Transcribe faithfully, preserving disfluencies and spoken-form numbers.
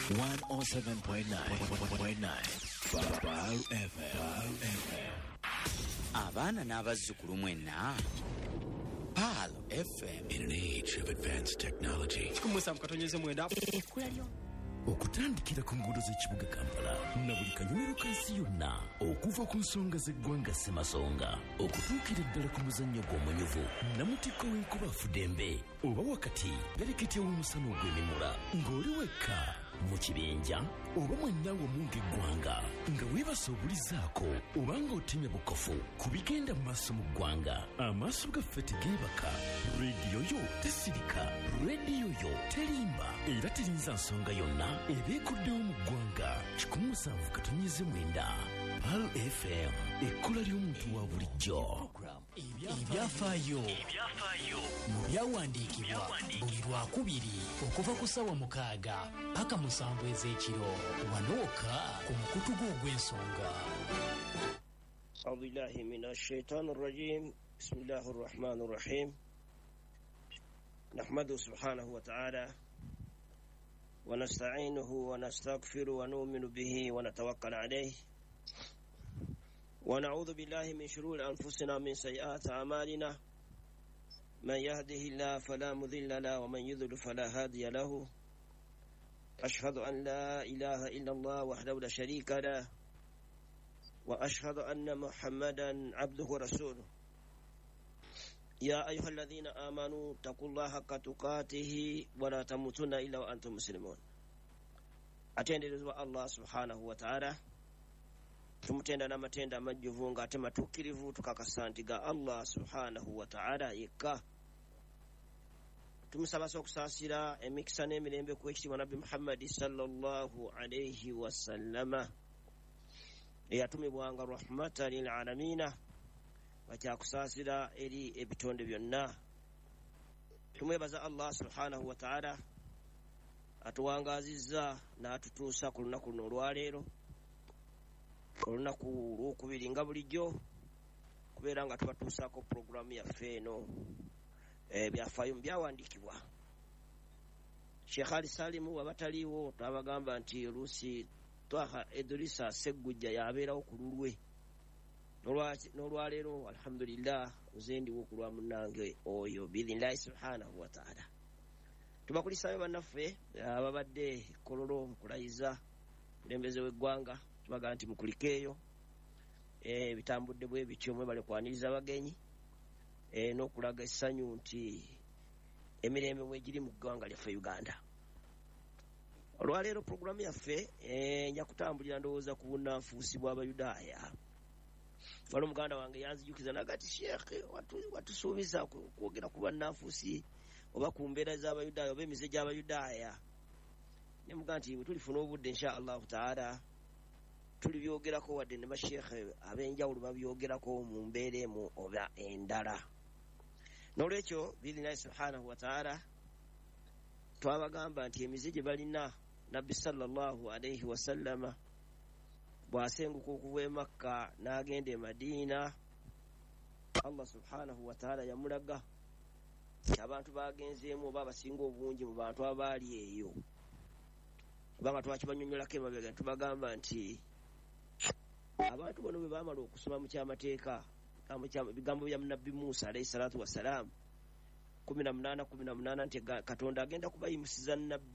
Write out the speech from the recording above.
one oh seven point nine Baru F M. Abaana n'abazzukulu mwenna Baru F M. In an age of advanced technology, okutandikira ku nguudo z'ekibuga Kampala na buli kanyomero kansi yonna, okuva ku nsonga z'eggwanga Ssemasonga okutuukira ddala ku muzannyo gw'omanyuvu Namutikko w'enkuba Fudembe, oba wakati pereketya w'omusana ogw'emimula ng'oli wekka mu kibinja oba mwenna wamu ng'eggwanga nga weebase obulizaako oba ng'otemya bukofu ku bigenda mu maaso mu ggwanga. Amaaso gaffe tegeebaka, rediyo yo tesirika, rediyo yo terimba era terinza nsonga yonna ebeekuddewo mu ggwanga. kikumi musanvu katonnyeze mwenda Baru F M, ekkola ly'omuntu wa bulijjo. Ebyafaayo mu byawandiikibwa buli lwakubiri okuva ku ssaawa mukaaga paka musanvu ez'ekiro wanooka ku mukutu gw'ogw'ensonga. أعوذ بالله من الشيطان الرجيم بسم الله الرحمن الرحيم نحمده سبحانه وتعالى ونستعينه ونستغفر ونؤمن به ونتوكل عليه ونعوذ بالله من شرور أنفسنا من سيئات أعمالنا من يهده الله فلا مضل له ومن يضلل فلا هادي له أشهد أن لا إله إلا الله وحده لا شريك له وأشهد أن محمدا عبده ورسوله يا أيها الذين آمنوا اتقوا الله حق تقاته ولا تموتن إلا وأنتم مسلمون. Atenderezwa Allah subhanahu wa ta'ala, tumutenda n'amatenda amajjuvu ng'ate matuukirivu, tukakasa nti ga Allah subhanahu wa ta'ala yekka. Tumusaba okusaasira emikisa n'emirembe ku ekitiibwa Nabbi Muhammad sallallahu alayhi wa sallama eyatumibwanga rahmatan lil alamina, bakyakusaasira eri ebitonde byonna. Tumwebaza Allah subhanahu wa ta'ala atuwangazizza n'atutuusa ku lunaku luno olwaleero, olunaku lwokubiri nga bulijjo, kubeera nga tubatuusaako puroguramu yaffe eno ebyafaayo mu byawandiikibwa. Sheikh Ali Salimu wabataliiwo twabagamba nti oluusi Twaha Idrisa Segujja yabeerawo ku lulwe, n'olwaleero alhamdulillah uzendiwo ku lwa munnange oyo biidhnillahi subhanahu wa ta'ala. Tubakulisaayo bannaffe ababadde kololo mukulayiza kulembeze w'eggwanga, tubaga nti mukulikeeyo ebitambudde bwe bityo, mwebale kwaniriza abagenyi n'okulaga essanyu nti emirembe mwegiri mu ggwanga lyaffe Uganda. Olwaleero puroguramu yaffe nja kutambulira ndowooza ku bunnanfuusi bw'Abayudaaya. Wali omuganda wange yanzijukiza nagati Sheikh watusuubiza kwogera ku bannanfuusi oba ku mbeera z'Abayudaaya oba emize gy'Abayudaaya. Ne muga nti bwe tulifuna obudde insha Allahu taala tulibyogerako, wadde ne basheikh ab'enjawulo babyogerako mu mbeera emu oba endala. N'olwekyo biidhnillahi subhanahu wa taala twabagamba nti emize gye balina Nabbi sallallahu alayhi wa sallama bw'asenguka okuva e Makka n'agenda e Madiina, Allah subhanahu wa ta'ala yamulaga abantu bagenzeemu oba abasinga obungi mu bantu abaali eyo, kubanga twakibanyonyolako emabega tubagamba nti abantu bano bwe baamala okusoma mu kyamateeka ebigambo bya Nabbi Musa alayhi salatu wassalamu kumi na munaana kumi na munaana nti Katonda agenda kubayimusiza